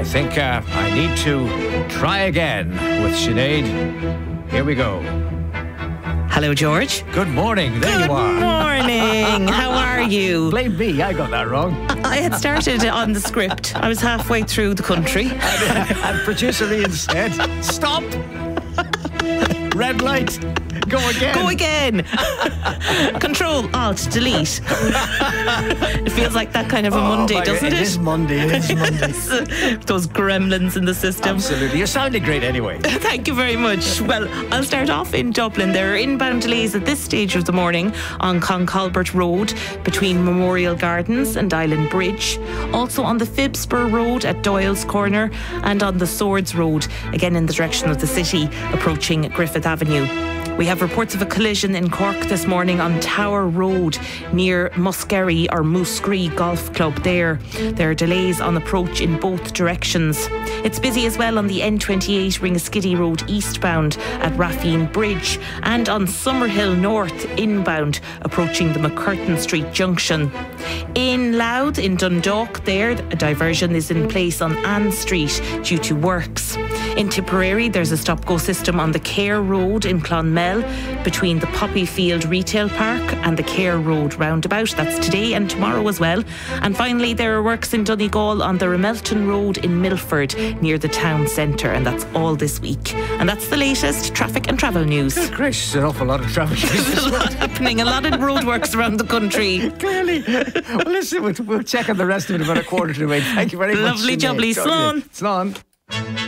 think I need to try again with Sinead. Here we go. Hello, George. Good morning. There you are. Good morning. How are you? Blame me. I got that wrong. I had started on the script. I was halfway through the country. And producer Ian said, stop. Red light. Go again. Go again. Control, Alt, delete. It feels like that kind of a Monday, doesn't it? It is Monday. Those gremlins in the system. Absolutely. You're sounding great anyway. Thank you very much. Well, I'll start off in Dublin. There are inbound delays at this stage of the morning on Concolbert Road between Memorial Gardens and Island Bridge. Also on the Fibspur Road at Doyle's Corner and on the Swords Road, again in the direction of the city, approaching Griffith Avenue. We have reports of a collision in Cork this morning on Tower Road near Muskerry or Muskerry Golf Club there. There are delays on approach in both directions. It's busy as well on the N28 Ringaskiddy Road eastbound at Raffine Bridge and on Summerhill North inbound approaching the McCurtain Street junction. In Louth in Dundalk there, a diversion is in place on Ann Street due to works. In Tipperary, there's a stop-go system on the Care Road in Clonmel between the Poppyfield Retail Park and the Care Road roundabout. That's today and tomorrow as well. And finally, there are works in Donegal on the Remelton Road in Milford near the town centre, and that's all this week. And that's the latest traffic and travel news. Good gracious, an awful lot of traffic. There's a lot happening, a lot of roadworks around the country. Clearly. Well, listen, we'll check on the rest of it about 7:45. Thank you very much. Lovely jubbly. Slán. Slán.